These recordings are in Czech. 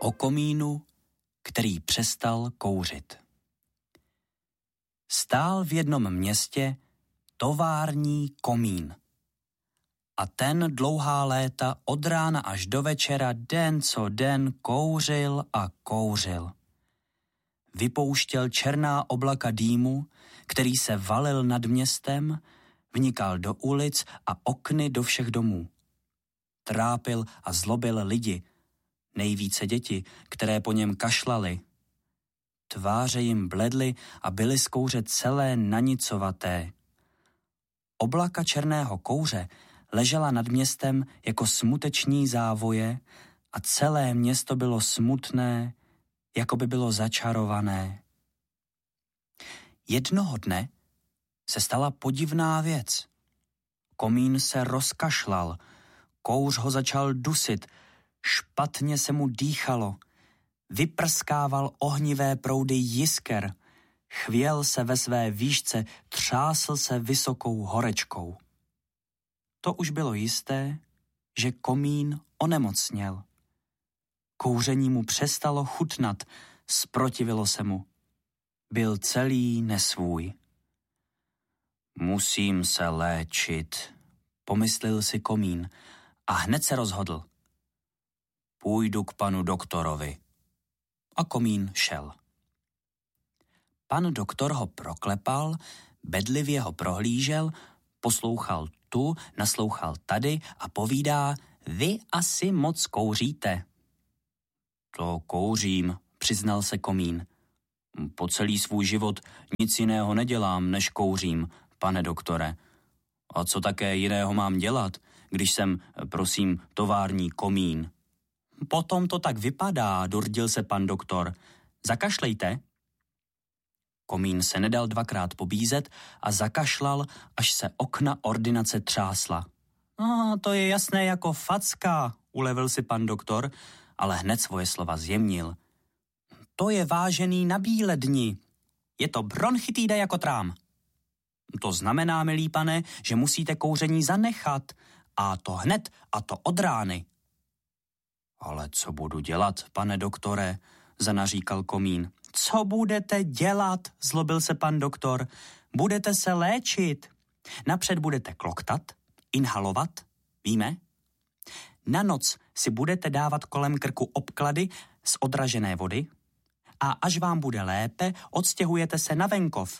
O komínu, který přestal kouřit. Stál v jednom městě tovární komín. A ten dlouhá léta od rána až do večera den co den kouřil a kouřil. Vypouštěl černá oblaka dýmu, který se valil nad městem, vnikal do ulic a okny do všech domů. Trápil a zlobil lidi, nejvíce děti, které po něm kašlali. Tváře jim bledly a byly z kouře celé nanicovaté. Oblaka černého kouře ležela nad městem jako smuteční závoje a celé město bylo smutné, jako by bylo začarované. Jednoho dne se stala podivná věc. Komín se rozkašlal, kouř ho začal dusit, špatně se mu dýchalo, vyprskával ohnivé proudy jisker, chvěl se ve své výšce, třásl se vysokou horečkou. To už bylo jisté, že komín onemocněl. Kouření mu přestalo chutnat, zprotivilo se mu. Byl celý nesvůj. Musím se léčit, pomyslel si komín a hned se rozhodl. Půjdu k panu doktorovi. A komín šel. Pan doktor ho proklepal, bedlivě ho prohlížel, poslouchal tu, naslouchal tady a povídá, vy asi moc kouříte. To kouřím, přiznal se komín. Po celý svůj život nic jiného nedělám, než kouřím, pane doktore. A co také jiného mám dělat, když jsem, prosím, tovární komín? Potom to tak vypadá, durdil se pan doktor. Zakašlejte. Komín se nedal dvakrát pobízet a zakašlal, až se okna ordinace třásla. To je jasné jako facka, ulevil si pan doktor, ale hned svoje slova zjemnil. To je vážený na bílé dni. Je to bronchitída jako trám. To znamená, milý pane, že musíte kouření zanechat. A to hned, a to od rány. Ale co budu dělat, pane doktore, zanaříkal komín. Co budete dělat, zlobil se pan doktor. Budete se léčit. Napřed budete kloktat, inhalovat, víme? Na noc si budete dávat kolem krku obklady z odražené vody a až vám bude lépe, odstěhujete se na venkov.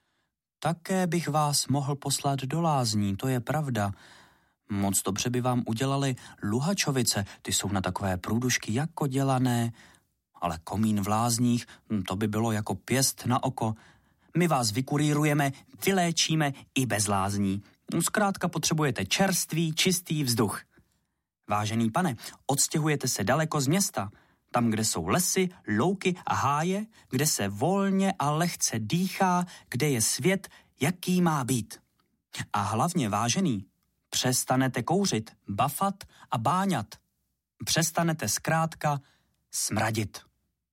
Také bych vás mohl poslat do lázní, to je pravda. Moc dobře by vám udělali luhačovice, ty jsou na takové průdušky jako dělané. Ale komín v lázních, to by bylo jako pěst na oko. My vás vykurírujeme, vyléčíme i bez lázní. Zkrátka potřebujete čerstvý, čistý vzduch. Vážený pane, odstěhujete se daleko z města, tam, kde jsou lesy, louky a háje, kde se volně a lehce dýchá, kde je svět, jaký má být. A hlavně, vážený, přestanete kouřit, bafat a báňat. Přestanete zkrátka smradit.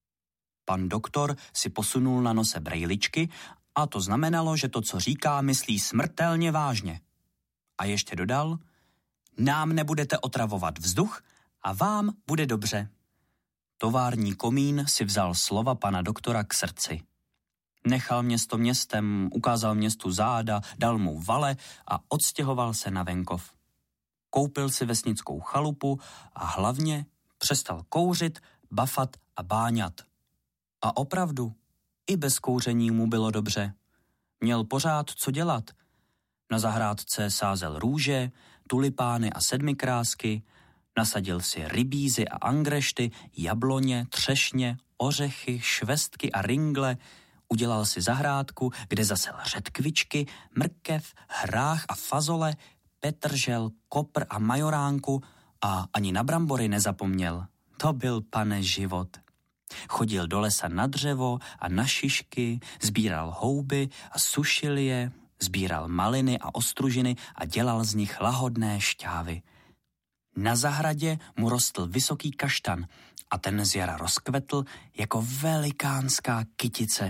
Pan doktor si posunul na nose brejličky a to znamenalo, že to, co říká, myslí smrtelně vážně. A ještě dodal, nám nebudete otravovat vzduch a vám bude dobře. Tovární komín si vzal slova pana doktora k srdci. Nechal město městem, ukázal městu záda, dal mu vale a odstěhoval se na venkov. Koupil si vesnickou chalupu a hlavně přestal kouřit, bafat a báňat. A opravdu, i bez kouření mu bylo dobře. Měl pořád co dělat. Na zahrádce sázel růže, tulipány a sedmikrásky, nasadil si rybízy a angrešty, jabloně, třešně, ořechy, švestky a ringle, udělal si zahrádku, kde zasel řetkvičky, mrkev, hrách a fazole, petržel, kopr a majoránku a ani na brambory nezapomněl. To byl, pane, život. Chodil do lesa na dřevo a na šišky, sbíral houby a sušil je, sbíral maliny a ostružiny a dělal z nich lahodné šťávy. Na zahradě mu rostl vysoký kaštan a ten z jara rozkvetl jako velikánská kytice.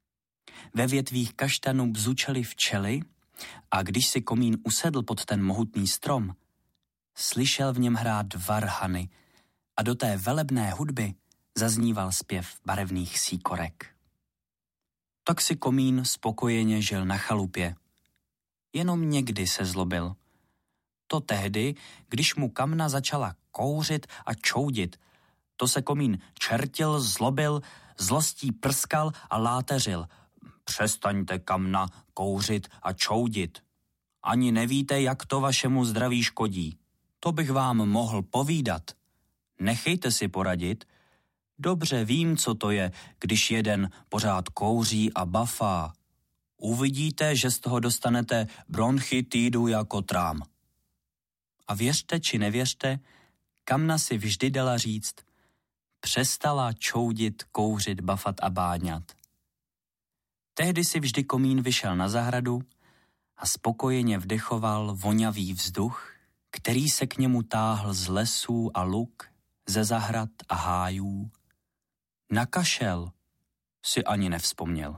Ve větvích kaštanu bzučely včely a když si komín usedl pod ten mohutný strom, slyšel v něm hrát varhany a do té velebné hudby zazníval zpěv barevných síkorek. Tak si Komín spokojeně žil na chalupě. Jenom někdy se zlobil. To tehdy, když mu Kamna začala kouřit a čoudit. To se Komín čertil, zlobil, zlostí prskal a láteřil. Přestaňte, Kamna, kouřit a čoudit. Ani nevíte, jak to vašemu zdraví škodí. To bych vám mohl povídat. Nechejte si poradit. Dobře vím, co to je, když jeden pořád kouří a bafá. Uvidíte, že z toho dostanete bronchitidu jako trám. A věřte či nevěřte, Kamna si vždy dala říct, přestala čoudit, kouřit, bafat a báňat. Tehdy si vždy Komín vyšel na zahradu a spokojeně vdechoval vonavý vzduch, který se k němu táhl z lesů a luk, ze zahrad a hájů. Na kašel si ani nevzpomněl.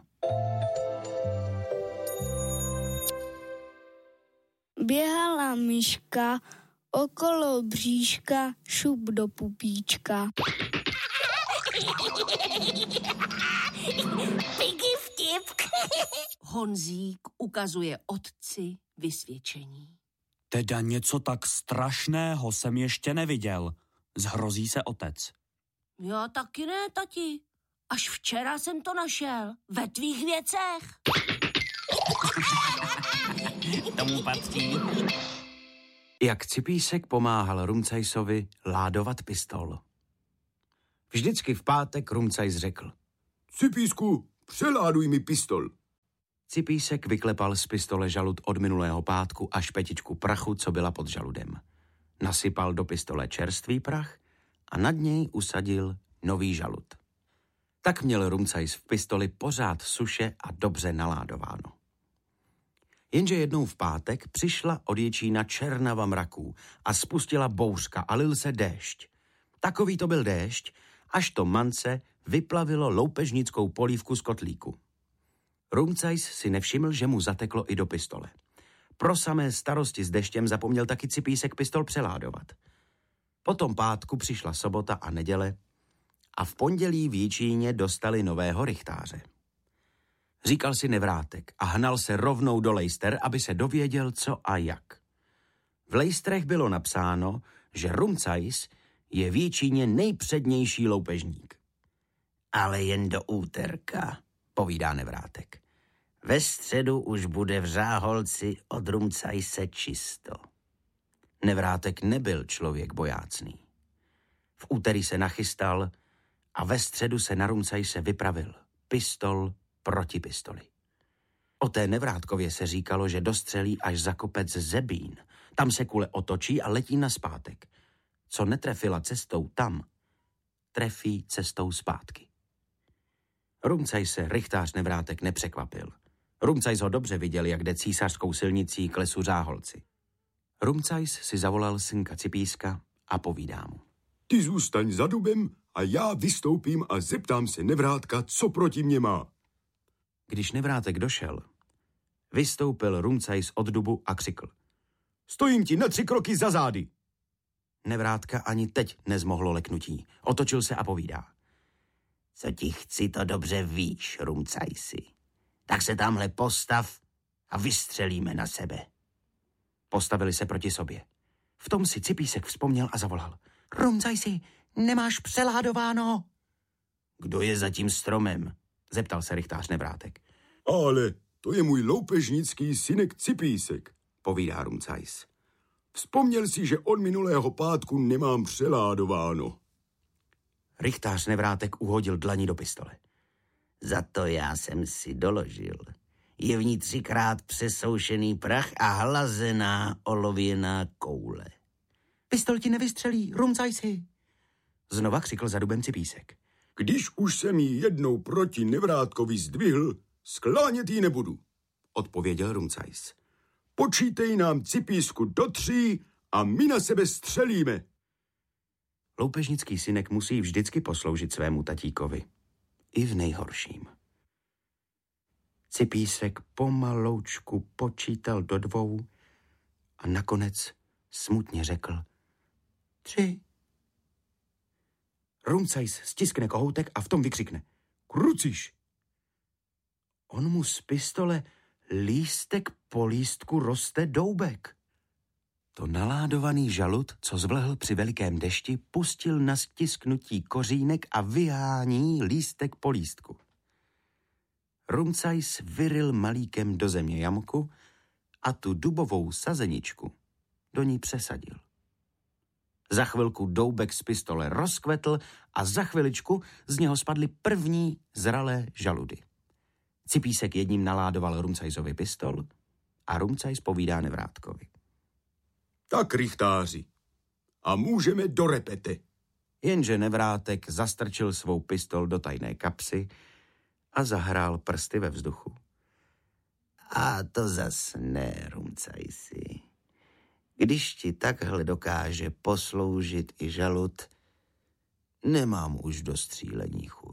Běhala myška okolo bříška, šup do pupíčka. Piggy vtip. Honzík ukazuje otci vysvědčení. Teda něco tak strašného jsem ještě neviděl, zhrozí se otec. Já taky ne, tati. Až včera jsem to našel. Ve tvých věcech. Tomu patří. Jak Cipísek pomáhal Rumcajsovi ládovat pistol. Vždycky v pátek Rumcajs řekl: Cipísku, přeláduj mi pistol. Cipísek vyklepal z pistole žalud od minulého pátku a špetičku prachu, co byla pod žaludem. Nasypal do pistole čerstvý prach a nad něj usadil nový žalud. Tak měl Rumcajs v pistoli pořád suše a dobře naládováno. Jenže jednou v pátek přišla od Ječína černava mraků a spustila bouřka a lil se déšť. Takový to byl déšť, až to mance vyplavilo loupežnickou polívku z kotlíku. Rumcajs si nevšiml, že mu zateklo i do pistole. Pro samé starosti s deštěm zapomněl taky Cipísek pistol přeládovat. Potom pátku přišla sobota a neděle a v pondělí v Jičíně dostali nového rychtáře. Říkal si Nevrátek a hnal se rovnou do lejster, aby se dověděl, co a jak. V lejstrech bylo napsáno, že Rumcajs je v Jičíně nejpřednější loupežník. Ale jen do úterka, povídá Nevrátek. Ve středu už bude v Řáholci od Rumcajse čisto. Nevrátek nebyl člověk bojácný. V úterý se nachystal a ve středu se na Rumcajse vypravil. Pistol proti pistoli. O té Nevrátkově se říkalo, že dostřelí až za kopec Zebín. Tam se kule otočí a letí nazpátek. Co netrefila cestou tam, trefí cestou zpátky. Rumcajse rychtář Nevrátek nepřekvapil. Rumcajs ho dobře viděl, jak jde císařskou silnicí k lesu Řáholci. Rumcajs si zavolal synka Cipíska a povídá mu. Ty zůstaň za dubem a já vystoupím a zeptám se Nevrátka, co proti mně má. Když Nevrátek došel, vystoupil Rumcajs od dubu a křikl. Stojím ti na 3 kroky za zády. Nevrátka ani teď nezmohlo leknutí. Otočil se a povídá. Co ti chci, to dobře víš, Rumcajsi. Tak se tamhle postav a vystřelíme na sebe. Postavili se proti sobě. V tom si Cipísek vzpomněl a zavolal. Rumcajsi, nemáš přeládováno? Kdo je za tím stromem? Zeptal se rychtář Nevrátek. Ale to je můj loupežnický synek Cipísek, povídá Rumcajs. Vzpomněl si, že od minulého pátku nemám přeládováno. Rychtář Nevrátek uhodil dlaní do pistole. Za to já jsem si doložil. Je v ní 3krát přesoušený prach a hlazená olověná koule. Pistol ti nevystřelí, Rumcajsi. Znova křikl za dubem Cipísek. Když už jsem ji jednou proti Nevrátkovi zdvihl, sklánět ji nebudu, odpověděl Rumcajs. Počítej nám, Cipísku, do 3 a my na sebe střelíme. Loupežnický synek musí vždycky posloužit svému tatíkovi. I v nejhorším. Cipísek pomaloučku počítal do 2 a nakonec smutně řekl 3. Rumcajs stiskne kohoutek a v tom vykřikne. Kruciš! On mu z pistole lístek po lístku roste doubek. To naládovaný žalud, co zvlhl při velikém dešti, pustil na stisknutí kořínek a vyhání lístek po lístku. Rumcajs vyril malíkem do země jamku a tu dubovou sazeničku do ní přesadil. Za chvilku doubek z pistole rozkvetl a za chviličku z něho spadly první zralé žaludy. Cipísek jedním naládoval Rumcajsovi pistol a Rumcajs povídá Nevrátkovi. Tak, rychtáři, a můžeme do repete. Jenže Nevrátek zastrčil svou pistol do tajné kapsy a zahrál prsty ve vzduchu. A to zas ne, Rumcajsi. Když ti takhle dokáže posloužit i žalud, nemám už do střílení chuť.